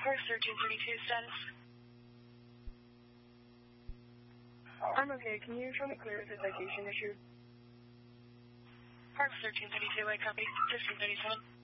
Parks 1332 status. I'm okay. Can you show me clear of the citation issue? Parks 1332, I copy. 1537.